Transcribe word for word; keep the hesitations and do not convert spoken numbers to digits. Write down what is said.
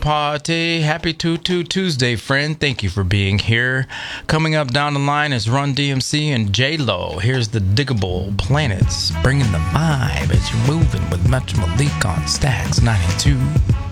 Party. Happy Tutu Tuesday, friend. Thank you for being here. Coming up down the line is Run D M C and J-Lo. Here's the Diggable Planets, bringing the vibe as you're moving with Metro Malik on Stacks ninety-two.